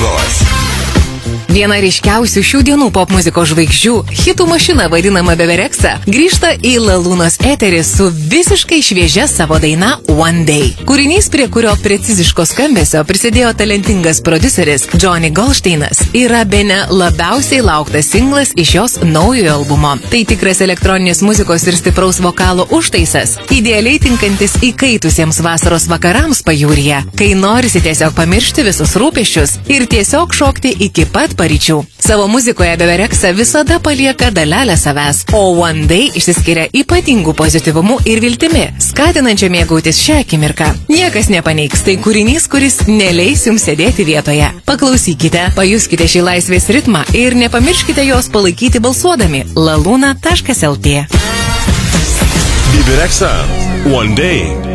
bangos. Viena ryškiausių šių dienų popmuzikos žvaigždžių, hitų mašina vadinama Bebereksa, grįžta į Lalūnos eterį su visiškai šviežia savo daina One Day. Kūrinys, prie kurio preciziško skambesio prisidėjo talentingas prodiuseris Johnny Goldsteinas, yra bene labiausiai lauktas singlas iš jos naujojo albumo. Tai tikras elektroninės muzikos ir stipraus vokalo užtaisas, idealiai tinkantis įkaitusiems vasaros vakarams pajūryje, kai norisi tiesiog pamiršti visus rūpesčius ir tiesiog šokti iki pat paryčių. Savo muzikoje Bebereksa visada palieka dalelę savęs, o One Day išsiskiria ypatingų pozityvumu ir viltimi, skatinančia mėgautis šią akimirką. Niekas nepaneigs, tai kūrinys, kuris neleis jums sėdėti vietoje. Paklausykite, pajuskite šį laisvės ritmą ir nepamirškite jos palaikyti balsuodami laluna.lt. Bebereksa, One Day.